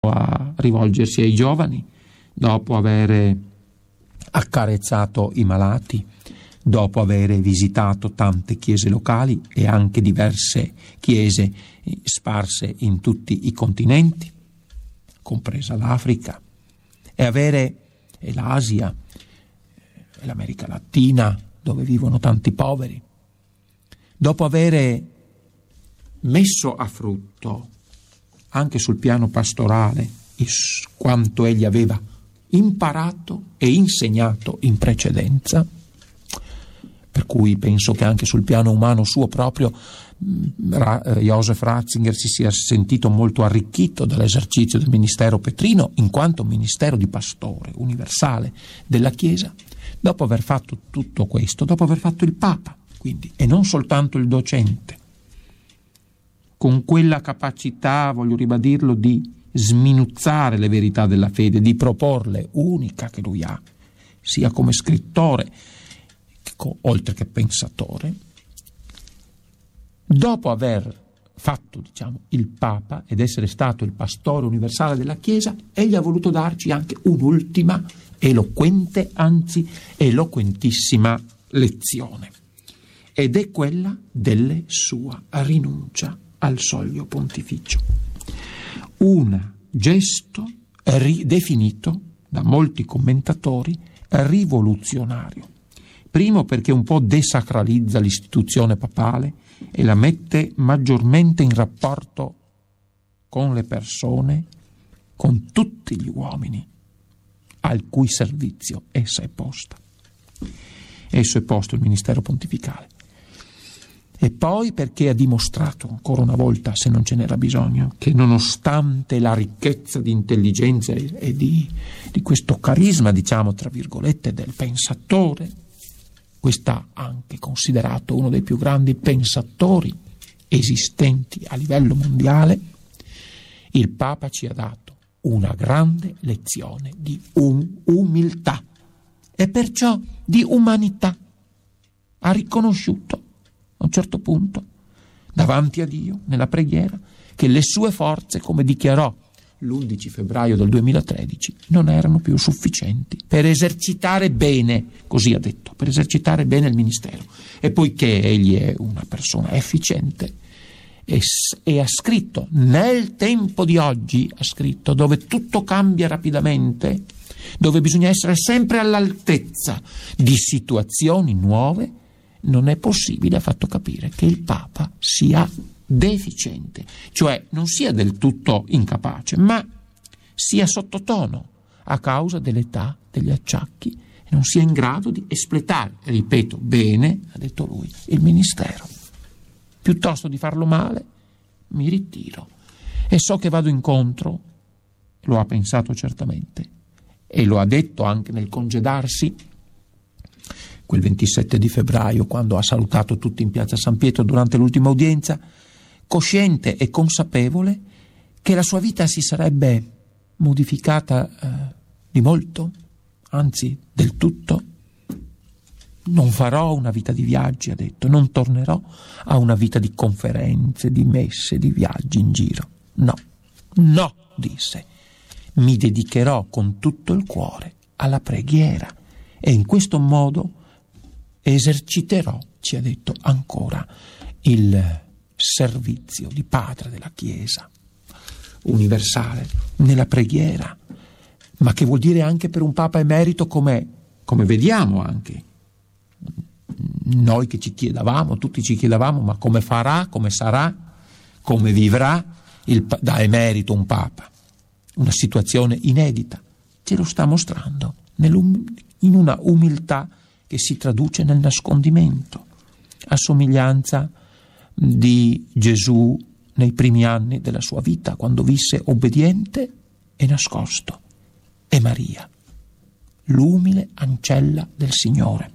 a rivolgersi ai giovani, dopo aver accarezzato i malati, dopo aver visitato tante chiese locali e anche diverse chiese sparse in tutti i continenti, compresa l'Africa, e l'Asia, e l'America Latina, dove vivono tanti poveri, dopo aver messo a frutto anche sul piano pastorale quanto egli aveva imparato e insegnato in precedenza, per cui penso che anche sul piano umano suo proprio Joseph Ratzinger si sia sentito molto arricchito dall'esercizio del ministero petrino in quanto ministero di pastore universale della Chiesa. Dopo aver fatto tutto questo, dopo aver fatto il Papa, quindi, e non soltanto il docente, con quella capacità, voglio ribadirlo, di sminuzzare le verità della fede, di proporle, unica che lui ha, sia come scrittore, oltre che pensatore. Dopo aver fatto, il Papa ed essere stato il pastore universale della Chiesa, egli ha voluto darci anche un'ultima, eloquente, anzi eloquentissima lezione, ed è quella della sua rinuncia al soglio pontificio. Un gesto definito da molti commentatori rivoluzionario. Primo, perché un po' desacralizza l'istituzione papale e la mette maggiormente in rapporto con le persone, con tutti gli uomini al cui servizio essa è posta. Esso è posto il ministero pontificale. E poi perché ha dimostrato ancora una volta, se non ce n'era bisogno, che nonostante la ricchezza di intelligenza e di questo carisma, tra virgolette, del pensatore, quest'ha anche considerato uno dei più grandi pensatori esistenti a livello mondiale, il Papa ci ha dato una grande lezione di umiltà e perciò di umanità. Ha riconosciuto a un certo punto, davanti a Dio, nella preghiera, che le sue forze, come dichiarò l'11 febbraio del 2013, non erano più sufficienti per esercitare bene, così ha detto, per esercitare bene il ministero. E poiché egli è una persona efficiente e ha scritto, nel tempo di oggi, ha scritto, dove tutto cambia rapidamente, dove bisogna essere sempre all'altezza di situazioni nuove, non è possibile, ha fatto capire che il Papa sia deficiente, cioè non sia del tutto incapace, ma sia sottotono a causa dell'età, degli acciacchi, e non sia in grado di espletare, ripeto, bene, ha detto lui, il ministero. Piuttosto di farlo male, mi ritiro e so che vado incontro, lo ha pensato certamente, e lo ha detto anche nel congedarsi quel 27 di febbraio, quando ha salutato tutti in piazza San Pietro durante l'ultima udienza, cosciente e consapevole che la sua vita si sarebbe modificata di molto, anzi del tutto. Non farò una vita di viaggi, ha detto, non tornerò a una vita di conferenze, di messe, di viaggi in giro. No, disse, mi dedicherò con tutto il cuore alla preghiera e in questo modo eserciterò, ci ha detto ancora, il servizio di padre della Chiesa universale nella preghiera, ma che vuol dire anche per un Papa emerito come vediamo anche noi che ci chiedavamo, tutti ci chiedavamo, ma come farà, come sarà, come vivrà da emerito un Papa? Una situazione inedita. Ce lo sta mostrando in una umiltà che si traduce nel nascondimento, a somiglianza di Gesù nei primi anni della sua vita, quando visse obbediente e nascosto, e Maria, l'umile ancella del Signore.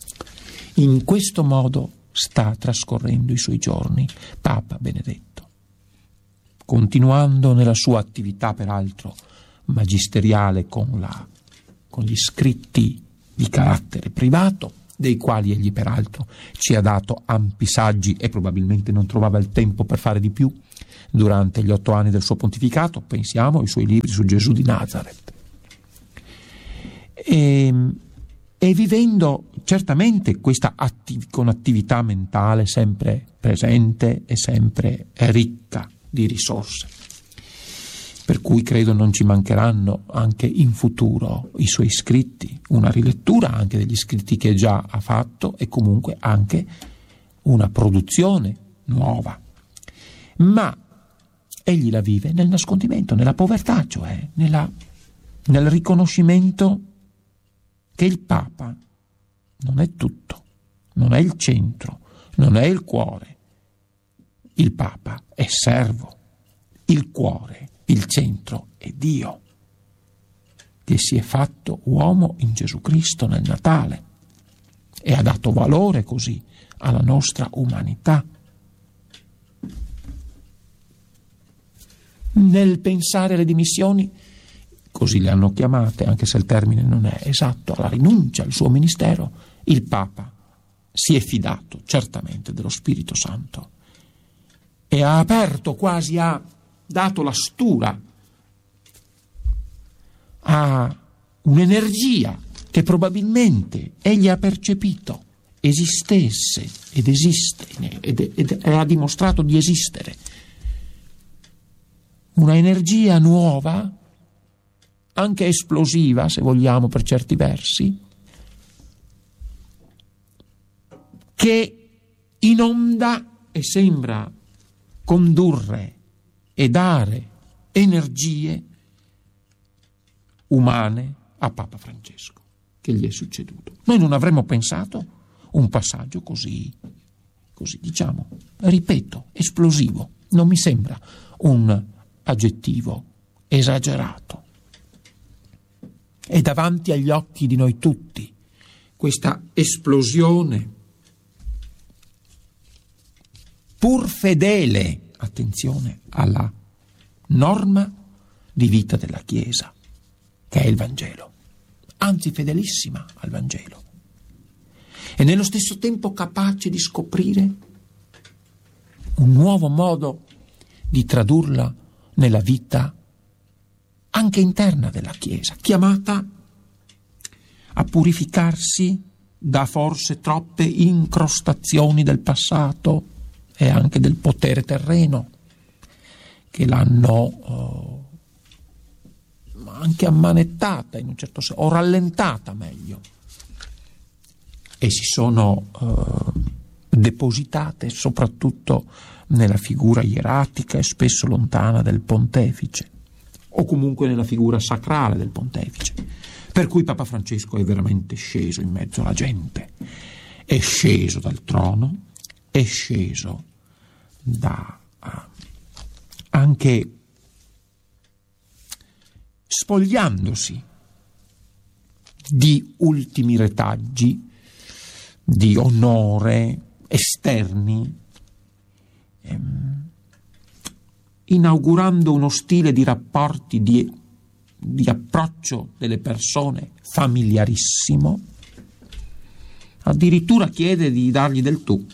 In questo modo sta trascorrendo i suoi giorni Papa Benedetto, continuando nella sua attività, peraltro magisteriale, con gli scritti di carattere privato, dei quali egli peraltro ci ha dato ampi saggi e probabilmente non trovava il tempo per fare di più, durante gli 8 anni del suo pontificato, pensiamo ai suoi libri su Gesù di Nazareth. E vivendo certamente questa con attività mentale sempre presente e sempre ricca di risorse, per cui credo non ci mancheranno anche in futuro i suoi scritti, una rilettura anche degli scritti che già ha fatto e comunque anche una produzione nuova. Ma egli la vive nel nascondimento, nella povertà, cioè nel riconoscimento che il Papa non è tutto, non è il centro, non è il cuore. Il Papa è servo, il cuore, il centro è Dio, che si è fatto uomo in Gesù Cristo nel Natale e ha dato valore così alla nostra umanità. Nel pensare alle dimissioni, così le hanno chiamate, anche se il termine non è esatto, alla rinuncia al suo ministero, il Papa si è fidato certamente dello Spirito Santo e ha aperto, quasi ha dato la stura a un'energia che probabilmente egli ha percepito esistesse ed esiste ed ha dimostrato di esistere. Una energia nuova, anche esplosiva, se vogliamo, per certi versi, che inonda e sembra condurre e dare energie umane a Papa Francesco, che gli è succeduto. Noi non avremmo pensato un passaggio così diciamo, ripeto, esplosivo. Non mi sembra un aggettivo esagerato. È davanti agli occhi di noi tutti questa esplosione, pur fedele, attenzione, alla norma di vita della Chiesa, che è il Vangelo, anzi fedelissima al Vangelo, e nello stesso tempo capace di scoprire un nuovo modo di tradurla nella vita anche interna della Chiesa, chiamata a purificarsi da forse troppe incrostazioni del passato e anche del potere terreno che l'hanno anche ammanettata in un certo senso, o rallentata meglio, e si sono depositate soprattutto nella figura ieratica e spesso lontana del pontefice, o comunque nella figura sacrale del pontefice, per cui Papa Francesco è veramente sceso in mezzo alla gente, è sceso dal trono, è sceso anche spogliandosi di ultimi retaggi di onore esterni, inaugurando uno stile di rapporti, di approccio delle persone familiarissimo, addirittura chiede di dargli del tu,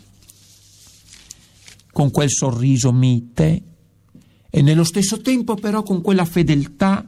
con quel sorriso mite e nello stesso tempo però con quella fedeltà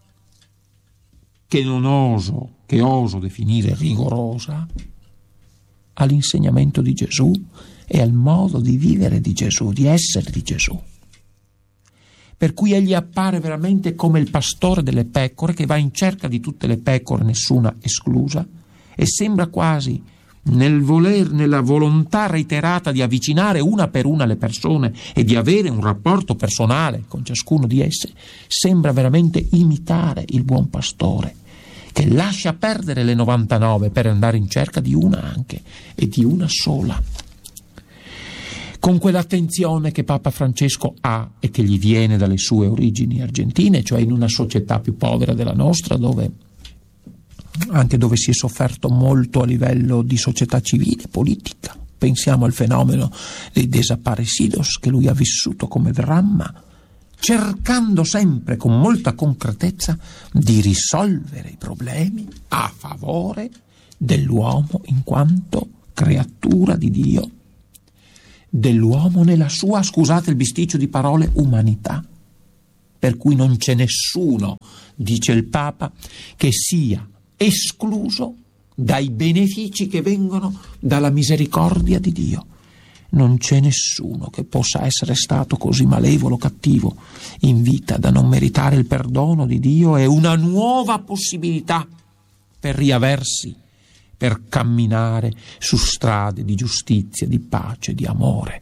che oso definire rigorosa all'insegnamento di Gesù e al modo di vivere di Gesù, di essere di Gesù. Per cui egli appare veramente come il pastore delle pecore che va in cerca di tutte le pecore, nessuna esclusa, e sembra quasi nella volontà reiterata di avvicinare una per una le persone e di avere un rapporto personale con ciascuno di esse, sembra veramente imitare il buon pastore che lascia perdere le 99 per andare in cerca di una anche, e di una sola. Con quell'attenzione che Papa Francesco ha e che gli viene dalle sue origini argentine, cioè in una società più povera della nostra, dove si è sofferto molto a livello di società civile, politica. Pensiamo al fenomeno dei desaparecidos che lui ha vissuto come dramma, cercando sempre con molta concretezza di risolvere i problemi a favore dell'uomo in quanto creatura di Dio dell'uomo nella sua, scusate il bisticcio di parole, umanità. Per cui non c'è nessuno, dice il Papa, che sia escluso dai benefici che vengono dalla misericordia di Dio. Non c'è nessuno che possa essere stato così malevolo, cattivo in vita da non meritare il perdono di Dio e una nuova possibilità per riaversi, per camminare su strade di giustizia, di pace, di amore.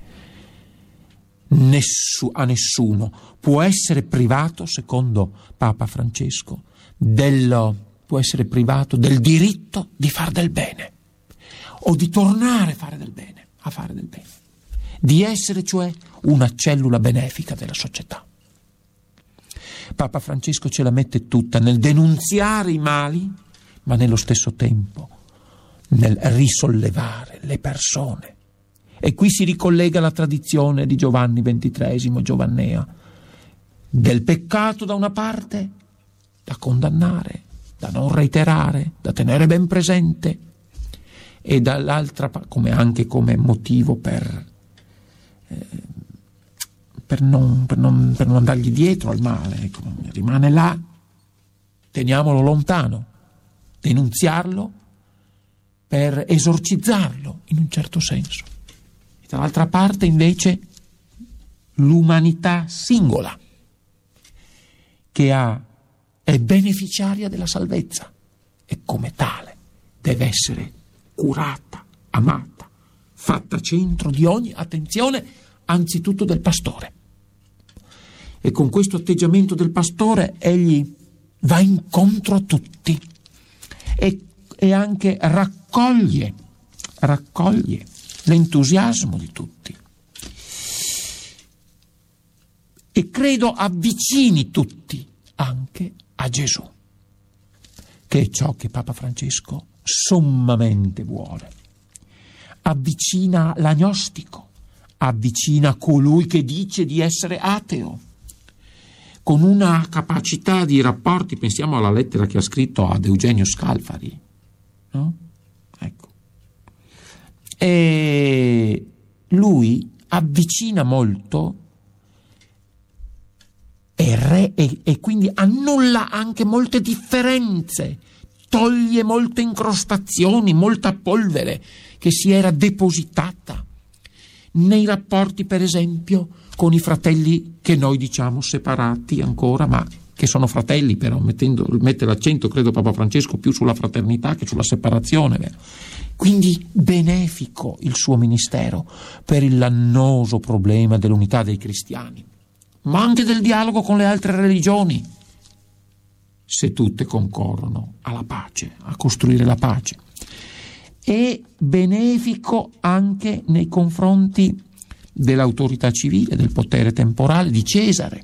A nessuno può essere privato, secondo Papa Francesco, può essere privato del diritto di fare del bene o di tornare a fare del bene, di essere cioè una cellula benefica della società. Papa Francesco ce la mette tutta nel denunziare i mali, ma nello stesso tempo nel risollevare le persone. E qui si ricollega alla tradizione di Giovanni XXIII, Giovannea, del peccato da una parte da condannare, da non reiterare, da tenere ben presente, e dall'altra come motivo per non andargli dietro al male. Ecco, rimane là, teniamolo lontano, denunziarlo per esorcizzarlo in un certo senso. E dall'altra parte invece l'umanità singola che è beneficiaria della salvezza e come tale deve essere curata, amata, fatta centro di ogni attenzione, anzitutto del pastore. E con questo atteggiamento del pastore egli va incontro a tutti e anche raccoglie l'entusiasmo di tutti e credo avvicini tutti anche a Gesù, che è ciò che Papa Francesco sommamente vuole. Avvicina l'agnostico, avvicina colui che dice di essere ateo, con una capacità di rapporti. Pensiamo alla lettera che ha scritto ad Eugenio Scalfari, no? Ecco. E lui avvicina molto e quindi annulla anche molte differenze, toglie molte incrostazioni, molta polvere che si era depositata nei rapporti, per esempio, con i fratelli che noi diciamo separati ancora, ma che sono fratelli, però mette l'accento, credo, Papa Francesco, più sulla fraternità che sulla separazione, vero? Quindi benefico il suo ministero per il lannoso problema dell'unità dei cristiani, ma anche del dialogo con le altre religioni, se tutte concorrono alla pace, a costruire la pace. E benefico anche nei confronti dell'autorità civile, del potere temporale di Cesare,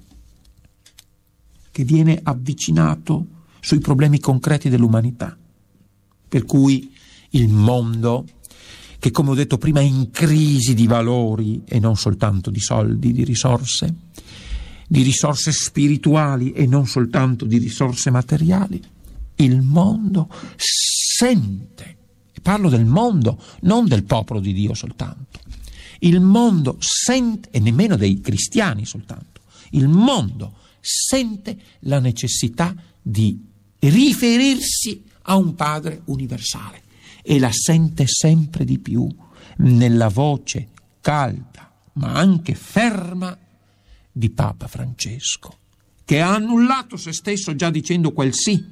che viene avvicinato sui problemi concreti dell'umanità. Per cui il mondo, che come ho detto prima è in crisi di valori e non soltanto di soldi, di risorse spirituali e non soltanto di risorse materiali, il mondo sente, e parlo del mondo, non del popolo di Dio soltanto, il mondo sente, e nemmeno dei cristiani soltanto, il mondo sente la necessità di riferirsi a un Padre universale e la sente sempre di più nella voce calda ma anche ferma di Papa Francesco, che ha annullato se stesso già dicendo quel sì,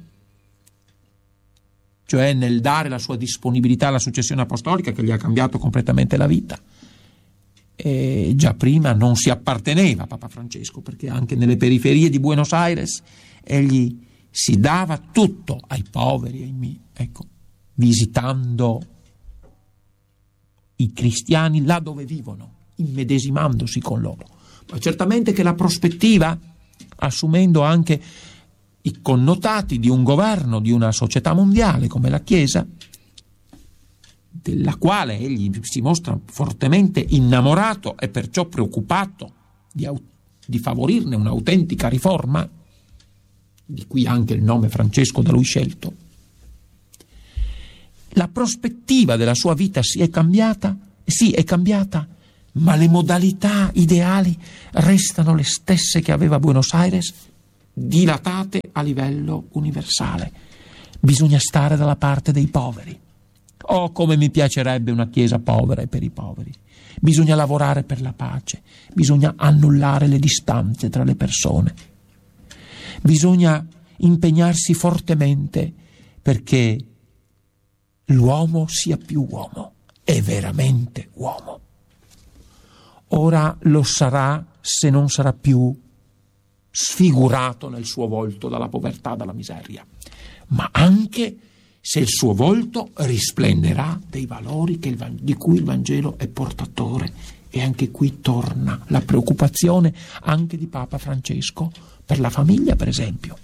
cioè nel dare la sua disponibilità alla successione apostolica che gli ha cambiato completamente la vita. E già prima non si apparteneva a Papa Francesco, perché anche nelle periferie di Buenos Aires egli si dava tutto ai poveri, ecco, visitando i cristiani là dove vivono, immedesimandosi con loro. Ma certamente che la prospettiva, assumendo anche i connotati di un governo, di una società mondiale come la Chiesa, della quale egli si mostra fortemente innamorato e perciò preoccupato di favorirne un'autentica riforma, di cui anche il nome Francesco da lui scelto, la prospettiva della sua vita è cambiata ma le modalità ideali restano le stesse che aveva Buenos Aires, dilatate a livello universale. Bisogna stare dalla parte dei poveri. Oh, come mi piacerebbe una Chiesa povera e per i poveri. Bisogna lavorare per la pace, bisogna annullare le distanze tra le persone, bisogna impegnarsi fortemente perché l'uomo sia più uomo, è veramente uomo. Ora lo sarà se non sarà più sfigurato nel suo volto dalla povertà, dalla miseria, ma anche se il suo volto risplenderà dei valori di cui il Vangelo è portatore. E anche qui torna la preoccupazione anche di Papa Francesco per la famiglia, per esempio,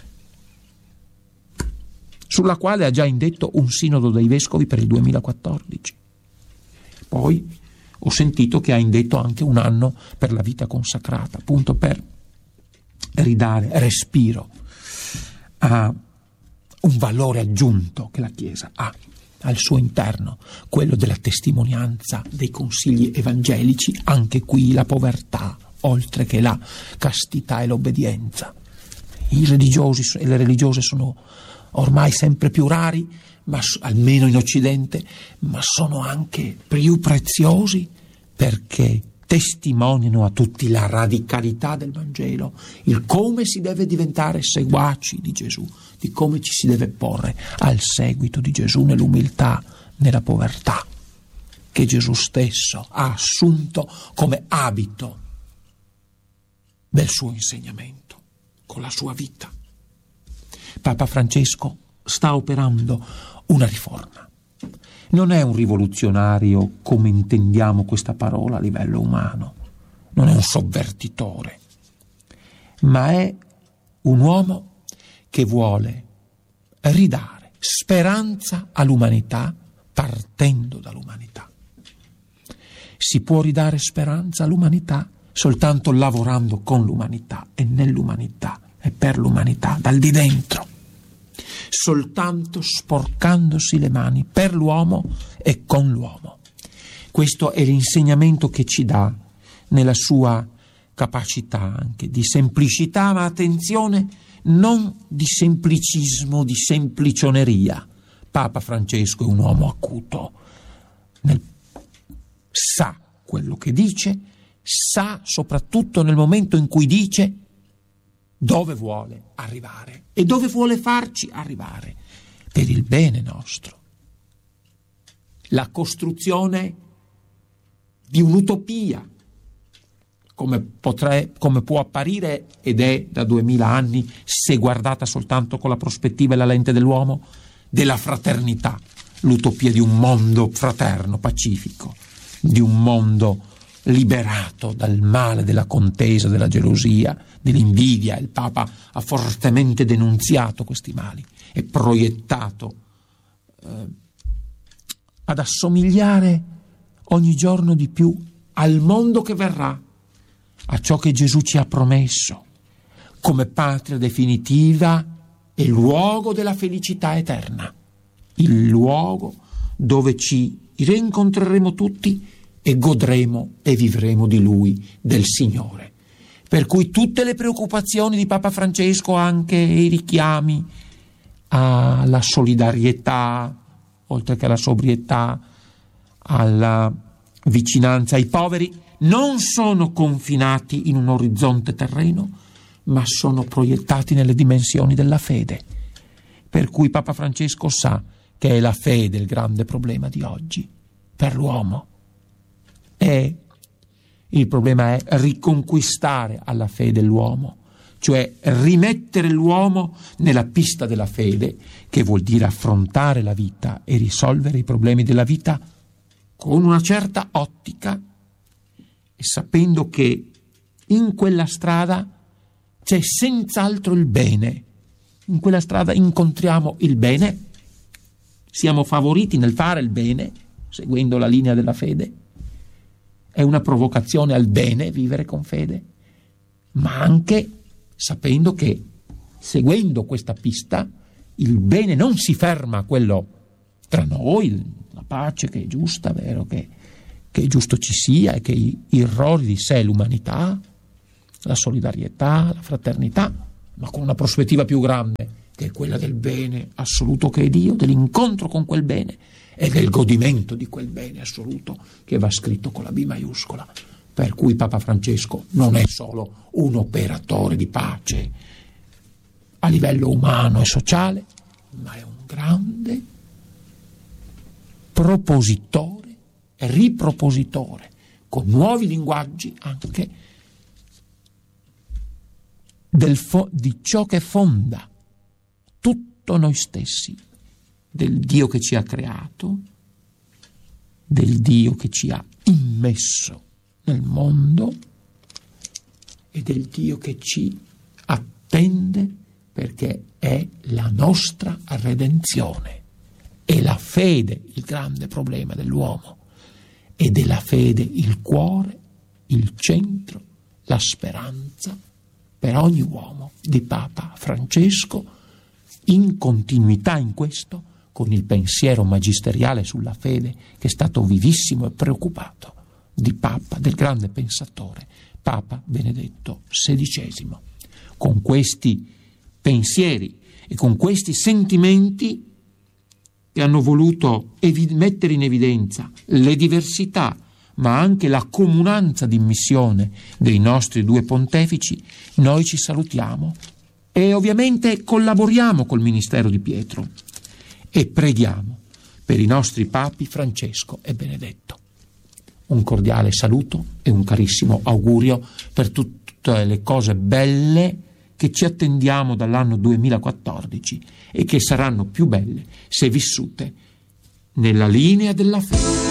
sulla quale ha già indetto un sinodo dei vescovi per il 2014. Poi ho sentito che ha indetto anche un anno per la vita consacrata, appunto per ridare respiro a un valore aggiunto che la Chiesa ha al suo interno, quello della testimonianza dei consigli evangelici, anche qui la povertà, oltre che la castità e l'obbedienza. I religiosi e le religiose sono ormai sempre più rari, ma almeno in Occidente, ma sono anche più preziosi perché testimoniano a tutti la radicalità del Vangelo, il come si deve diventare seguaci di Gesù, di come ci si deve porre al seguito di Gesù nell'umiltà, nella povertà, che Gesù stesso ha assunto come abito del suo insegnamento, con la sua vita. Papa Francesco sta operando una riforma. Non è un rivoluzionario come intendiamo questa parola a livello umano, non è un sovvertitore, ma è un uomo che vuole ridare speranza all'umanità partendo dall'umanità. Si può ridare speranza all'umanità soltanto lavorando con l'umanità e nell'umanità e per l'umanità, dal di dentro. Soltanto sporcandosi le mani per l'uomo e con l'uomo. Questo è l'insegnamento che ci dà nella sua capacità anche di semplicità, ma attenzione, non di semplicismo, di semplicioneria. Papa Francesco è un uomo acuto, sa quello che dice, sa soprattutto nel momento in cui dice dove vuole arrivare e dove vuole farci arrivare per il bene nostro. La costruzione di un'utopia, come può apparire ed è da 2000 anni, se guardata soltanto con la prospettiva e la lente dell'uomo, della fraternità, l'utopia di un mondo fraterno, pacifico, di un mondo liberato dal male della contesa, della gelosia, dell'invidia. Il Papa ha fortemente denunziato questi mali e proiettato ad assomigliare ogni giorno di più al mondo che verrà, a ciò che Gesù ci ha promesso come patria definitiva e luogo della felicità eterna, il luogo dove ci rincontreremo tutti e godremo e vivremo di Lui, del Signore. Per cui tutte le preoccupazioni di Papa Francesco, anche i richiami alla solidarietà, oltre che alla sobrietà, alla vicinanza ai poveri, non sono confinati in un orizzonte terreno, ma sono proiettati nelle dimensioni della fede. Per cui Papa Francesco sa che è la fede il grande problema di oggi per l'uomo. E il problema è riconquistare alla fede l'uomo, cioè rimettere l'uomo nella pista della fede, che vuol dire affrontare la vita e risolvere i problemi della vita con una certa ottica e sapendo che in quella strada c'è senz'altro il bene. In quella strada incontriamo il bene, siamo favoriti nel fare il bene, seguendo la linea della fede. È una provocazione al bene vivere con fede, ma anche sapendo che, seguendo questa pista, il bene non si ferma a quello tra noi, la pace che è giusta, vero, che che è giusto ci sia e che i errori di sé, l'umanità, la solidarietà, la fraternità, ma con una prospettiva più grande, che è quella del bene assoluto che è Dio, dell'incontro con quel bene e del godimento di quel bene assoluto che va scritto con la B maiuscola. Per cui Papa Francesco non è solo un operatore di pace a livello umano e sociale, ma è un grande propositore e ripropositore, con nuovi linguaggi anche di ciò che fonda tutto noi stessi, del Dio che ci ha creato, del Dio che ci ha immesso nel mondo e del Dio che ci attende perché è la nostra redenzione. È la fede il grande problema dell'uomo, ed è la fede il cuore, il centro, la speranza per ogni uomo di Papa Francesco, in continuità in questo con il pensiero magisteriale sulla fede che è stato vivissimo e preoccupato di Papa, del grande pensatore Papa Benedetto XVI. Con questi pensieri e con questi sentimenti che hanno voluto mettere in evidenza le diversità, ma anche la comunanza di missione dei nostri due pontefici, noi ci salutiamo e ovviamente collaboriamo col ministero di Pietro e preghiamo per i nostri papi Francesco e Benedetto. Un cordiale saluto e un carissimo augurio per tutte le cose belle che ci attendiamo dall'anno 2014 e che saranno più belle se vissute nella linea della fede.